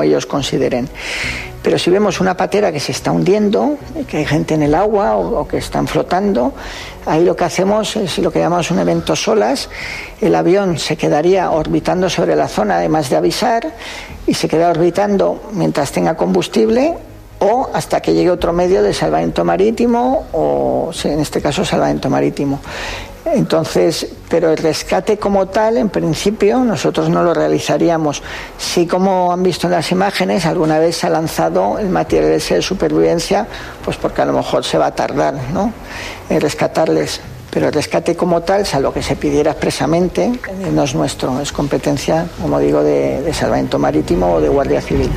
ellos consideren. Pero si vemos una patera que se está hundiendo, que hay gente en el agua o que están flotando, ahí lo que hacemos es lo que llamamos un evento SOLAS. El avión se quedaría orbitando sobre la zona, además de avisar, y se queda orbitando mientras tenga combustible o hasta que llegue otro medio de salvamento marítimo o, en este caso, salvamento marítimo. Entonces, pero el rescate como tal, en principio, nosotros no lo realizaríamos. Sí, como han visto en las imágenes, alguna vez se ha lanzado el material ese de supervivencia, pues porque a lo mejor se va a tardar, ¿no?, en rescatarles. Pero el rescate como tal, salvo que se pidiera expresamente, no es nuestro, es competencia, como digo, de salvamento marítimo o de Guardia Civil.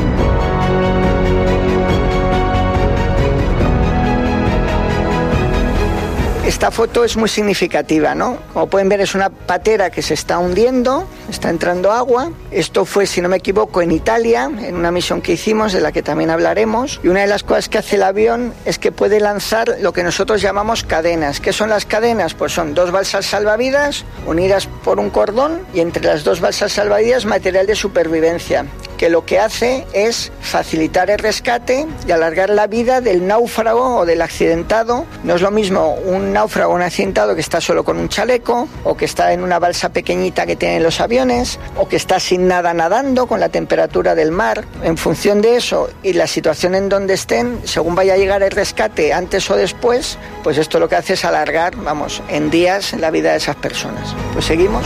Esta foto es muy significativa, ¿no? Como pueden ver, es una patera que se está hundiendo, está entrando agua. Esto fue, si no me equivoco, en Italia, en una misión que hicimos, de la que también hablaremos. Y una de las cosas que hace el avión es que puede lanzar lo que nosotros llamamos cadenas. ¿Qué son las cadenas? Pues son 2 balsas salvavidas unidas por un cordón y entre las 2 balsas salvavidas material de supervivencia, que lo que hace es facilitar el rescate y alargar la vida del náufrago o del accidentado. No es lo mismo un náufrago o un accidentado que está solo con un chaleco, o que está en una balsa pequeñita que tienen los aviones, o que está sin nada nadando con la temperatura del mar. En función de eso y la situación en donde estén, según vaya a llegar el rescate antes o después, pues esto lo que hace es alargar, en días la vida de esas personas. Pues seguimos.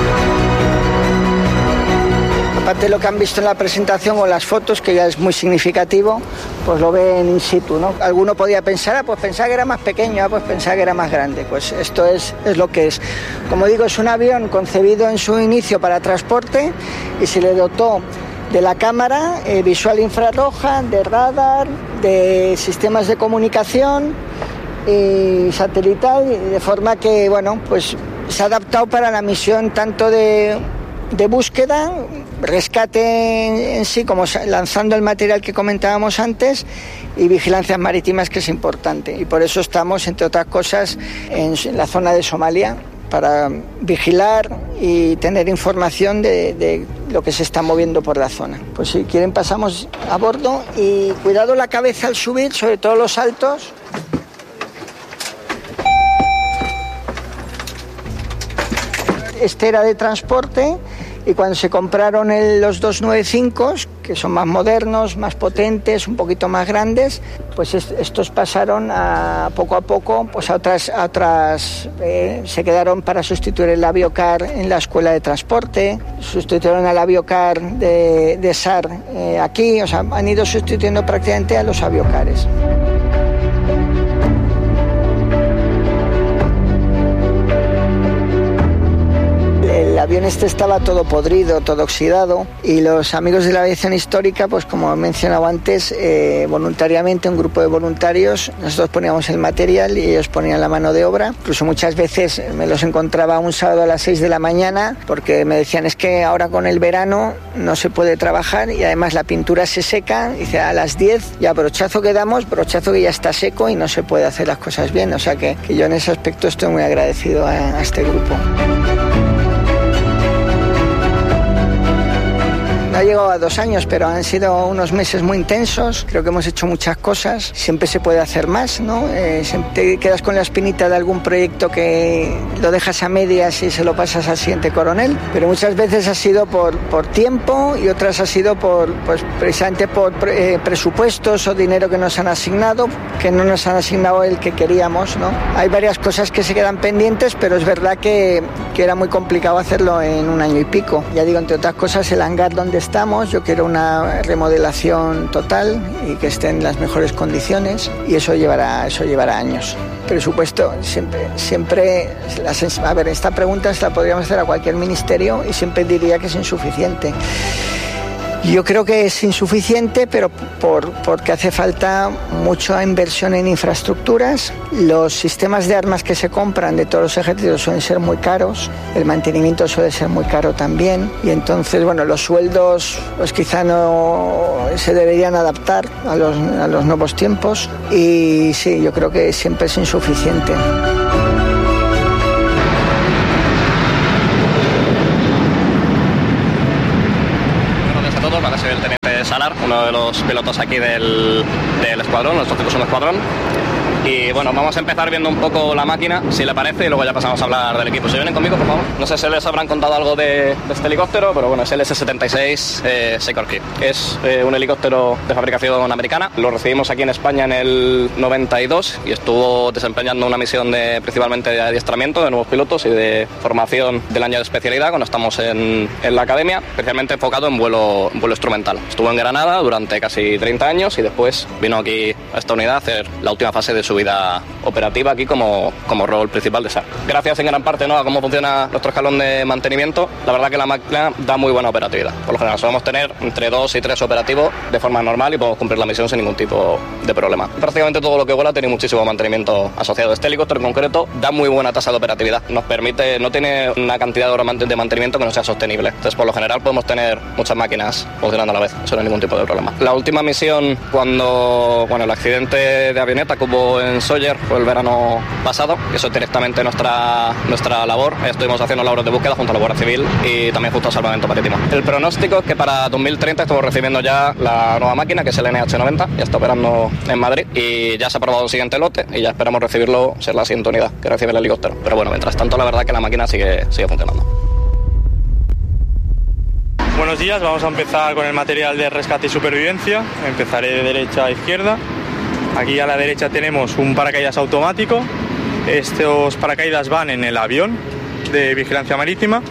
Aparte de lo que han visto en la presentación o las fotos, que ya es muy significativo, pues lo ven in situ, ¿no? Alguno podía pensar, pues pensaba que era más pequeño, pues pensaba que era más grande. Pues esto es lo que es. Como digo, es un avión concebido en su inicio para transporte y se le dotó de la cámara visual infrarroja, de radar, de sistemas de comunicación y satelital, de forma que, pues se ha adaptado para la misión tanto de búsqueda, rescate en sí, como lanzando el material que comentábamos antes, y vigilancias marítimas, que es importante. Y por eso estamos, entre otras cosas, en la zona de Somalia, para vigilar y tener información de lo que se está moviendo por la zona. Pues si quieren pasamos a bordo y cuidado la cabeza al subir, sobre todo los saltos. Este era de transporte, y cuando se compraron los 295, que son más modernos, más potentes, un poquito más grandes, pues estos pasaron poco a poco a otras se quedaron para sustituir el Aviocar en la escuela de transporte, sustituyeron al Aviocar de SAR aquí, han ido sustituyendo prácticamente a los Aviocares. El avión estaba todo podrido, todo oxidado, y los amigos de la aviación histórica, pues como he mencionado antes, voluntariamente, un grupo de voluntarios, nosotros poníamos el material y ellos ponían la mano de obra. Incluso muchas veces me los encontraba un sábado a las 6 de la mañana porque me decían, es que ahora con el verano no se puede trabajar y además la pintura se seca, dice, a las 10 ya brochazo que damos, brochazo que ya está seco y no se puede hacer las cosas bien. O sea que yo en ese aspecto estoy muy agradecido a este grupo. No ha llegado a 2 años, pero han sido unos meses muy intensos. Creo que hemos hecho muchas cosas. Siempre se puede hacer más, ¿no? Siempre te quedas con la espinita de algún proyecto que lo dejas a medias y se lo pasas al siguiente coronel. Pero muchas veces ha sido por tiempo y otras ha sido precisamente por presupuestos o dinero que nos han asignado, que no nos han asignado el que queríamos, ¿no? Hay varias cosas que se quedan pendientes, pero es verdad que era muy complicado hacerlo en 1 año y pico. Ya digo, entre otras cosas, el hangar donde estamos, yo quiero una remodelación total y que esté en las mejores condiciones, y eso llevará años. Presupuesto, siempre, a ver, esta pregunta se la podríamos hacer a cualquier ministerio y siempre diría que es insuficiente. Yo creo que es insuficiente, pero porque hace falta mucha inversión en infraestructuras. Los sistemas de armas que se compran de todos los ejércitos suelen ser muy caros, el mantenimiento suele ser muy caro también, y entonces, los sueldos pues quizá no se deberían adaptar a los nuevos tiempos, y sí, yo creo que siempre es insuficiente. Buenos días a todos, van a ser el teniente Salar, uno de los pilotos aquí del escuadrón, nosotros somos un escuadrón. Y bueno, vamos a empezar viendo un poco la máquina, si le parece, y luego ya pasamos a hablar del equipo. ¿Se vienen conmigo, por favor? No sé si les habrán contado algo de este helicóptero, pero bueno, es el S-76 Sikorsky. Es un helicóptero de fabricación americana. Lo recibimos aquí en España en el 92 y estuvo desempeñando una misión principalmente de adiestramiento de nuevos pilotos y de formación del año de especialidad cuando estamos en la academia, especialmente enfocado en vuelo instrumental. Estuvo en Granada durante casi 30 años y después vino aquí a esta unidad a hacer la última fase de su vida operativa aquí como rol principal de SAR. Gracias en gran parte, ¿no?, a cómo funciona nuestro escalón de mantenimiento, la verdad que la máquina da muy buena operatividad. Por lo general solemos tener entre 2 y 3 operativos de forma normal y podemos cumplir la misión sin ningún tipo de problema. Prácticamente todo lo que vuela tiene muchísimo mantenimiento asociado. Este helicóptero en concreto da muy buena tasa de operatividad, nos permite, no tiene una cantidad de horas de mantenimiento que no sea sostenible. Entonces, por lo general podemos tener muchas máquinas funcionando a la vez, eso no hay ningún tipo de problema. La última misión, cuando el accidente de avioneta que hubo en Sóller fue el verano pasado, eso es directamente nuestra labor. Estuvimos haciendo labores de búsqueda junto a la Guardia Civil y también junto al Salvamento Marítimo. El pronóstico es que para 2030 estamos recibiendo ya la nueva máquina, que es el NH90, ya está operando en Madrid y ya se ha aprobado el siguiente lote y ya esperamos recibirlo, ser la siguiente unidad que recibe el helicóptero. Pero bueno, mientras tanto la verdad que la máquina sigue funcionando. Buenos días, vamos a empezar con el material de rescate y supervivencia. Empezaré de derecha a izquierda. Aquí a la derecha tenemos un paracaídas automático. Estos paracaídas van en el avión de vigilancia marítima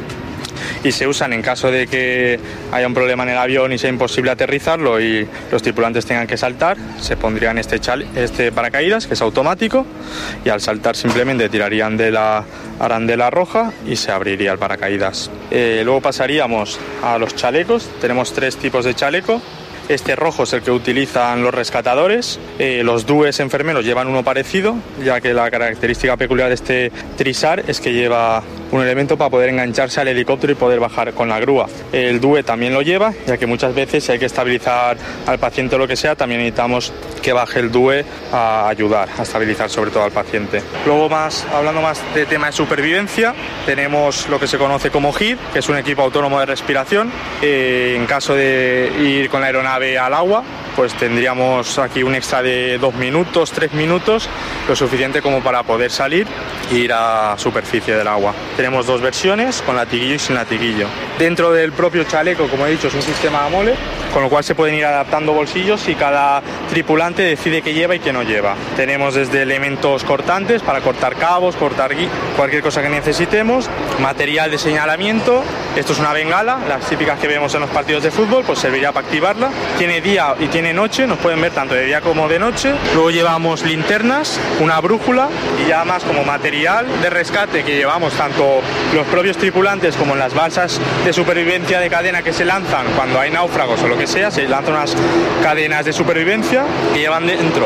y se usan en caso de que haya un problema en el avión y sea imposible aterrizarlo y los tripulantes tengan que saltar. Se pondrían este paracaídas, que es automático, y al saltar simplemente tirarían de la arandela roja y se abriría el paracaídas. Luego pasaríamos a los chalecos. Tenemos 3 tipos de chaleco. Este rojo es el que utilizan los rescatadores. Los DUEs enfermeros llevan uno parecido, ya que la característica peculiar de este Trisar es que lleva un elemento para poder engancharse al helicóptero y poder bajar con la grúa. El DUE también lo lleva, ya que muchas veces si hay que estabilizar al paciente o lo que sea, también necesitamos que baje el DUE a ayudar a estabilizar sobre todo al paciente. Luego, hablando más de tema de supervivencia, tenemos lo que se conoce como HID, que es un equipo autónomo de respiración. En caso de ir con la aeronave al agua, pues tendríamos aquí un extra de 2 minutos, 3 minutos, lo suficiente como para poder salir e ir a superficie del agua. Tenemos 2 versiones, con latiguillo y sin latiguillo. Dentro del propio chaleco, como he dicho, es un sistema AMOLE, con lo cual se pueden ir adaptando bolsillos y cada tripulante decide qué lleva y qué no lleva. Tenemos desde elementos cortantes para cortar cabos, cortar cualquier cosa que necesitemos, material de señalamiento. Esto es una bengala, las típicas que vemos en los partidos de fútbol, pues serviría para activarla. Tiene día y tiene noche, nos pueden ver tanto de día como de noche. Luego llevamos linternas, una brújula y ya más como material de rescate que llevamos tanto los propios tripulantes como en las balsas de supervivencia de cadena que se lanzan cuando hay náufragos o lo que sea. Se lanzan unas cadenas de supervivencia que llevan dentro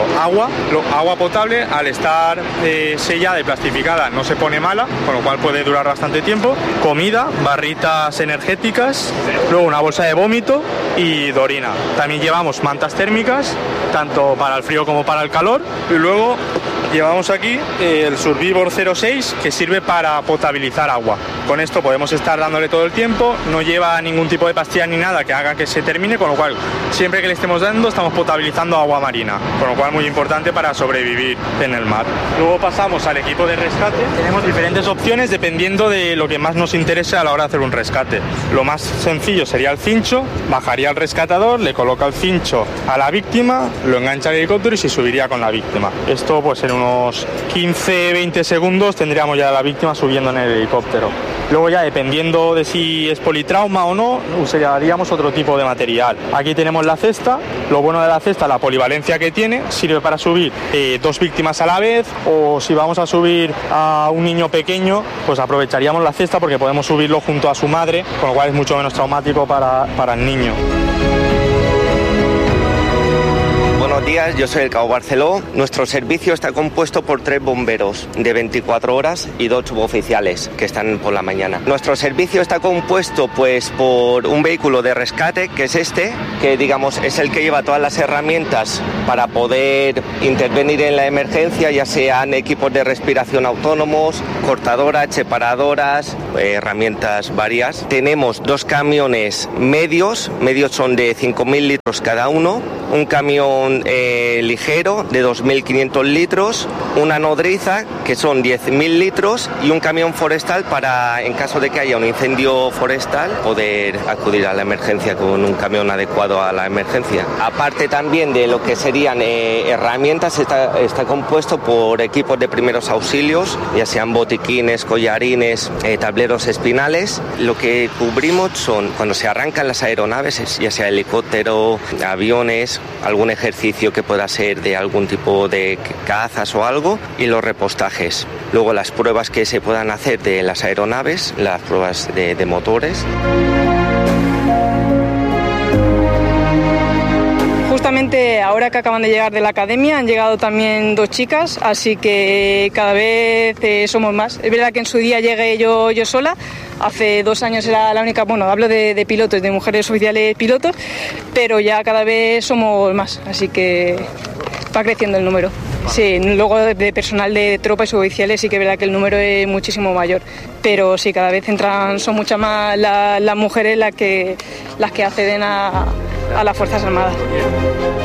agua potable. Al estar sellada y plastificada no se pone mala, con lo cual puede durar bastante tiempo. Comida, barritas energéticas, luego una bolsa de vómito y de orina. También llevamos mantas térmicas, tanto para el frío como para el calor. Y luego llevamos aquí el Survivor 06, que sirve para potabilizar agua. Con esto podemos estar dándole todo el tiempo, no lleva ningún tipo de pastilla ni nada que haga que se termine, con lo cual siempre que le estemos dando estamos potabilizando agua marina, con lo cual muy importante para sobrevivir en el mar. Luego pasamos al equipo de rescate. Tenemos diferentes opciones dependiendo de lo que más nos interese a la hora de hacer un rescate. Lo más sencillo sería el cincho, bajaría el rescatador, le coloca el cincho a la víctima, lo engancha al helicóptero y se subiría con la víctima. Esto pues en unos 15-20 segundos tendríamos ya a la víctima subiendo en el helicóptero. Luego ya dependiendo de si es politrauma o no, usaríamos otro tipo de material. Aquí tenemos la cesta. Lo bueno de la cesta, la polivalencia que tiene, sirve para subir 2 víctimas a la vez, o si vamos a subir a un niño pequeño, pues aprovecharíamos la cesta porque podemos subirlo junto a su madre, con lo cual es mucho menos traumático para el niño. Buenos días, yo soy el Cabo Barceló. Nuestro servicio está compuesto por 3 bomberos de 24 horas y 2 suboficiales que están por la mañana. Nuestro servicio está compuesto pues por un vehículo de rescate, que es este, que digamos es el que lleva todas las herramientas para poder intervenir en la emergencia, ya sean equipos de respiración autónomos, cortadoras, separadoras, herramientas varias. Tenemos 2 camiones medios son de 5.000 litros cada uno, un camión ligero de 2.500 litros, una nodriza que son 10.000 litros y un camión forestal para, en caso de que haya un incendio forestal, poder acudir a la emergencia con un camión adecuado a la emergencia. Aparte también de lo que serían herramientas, está compuesto por equipos de primeros auxilios, ya sean botiquines, collarines, tableros espinales. Lo que cubrimos son cuando se arrancan las aeronaves, ya sea helicóptero, aviones, algún ejercicio que pueda ser de algún tipo de cazas o algo, y los repostajes. Luego las pruebas que se puedan hacer de las aeronaves, las pruebas de motores. Justamente ahora que acaban de llegar de la academia han llegado también 2 chicas, así que cada vez somos más. Es verdad que en su día llegué yo sola, hace 2 años era la única, bueno, hablo de pilotos, de mujeres oficiales pilotos, pero ya cada vez somos más, así que va creciendo el número. Sí, luego de personal de tropa y suboficiales sí que es verdad que el número es muchísimo mayor, pero sí, cada vez son muchas más las mujeres las que acceden a las Fuerzas Armadas.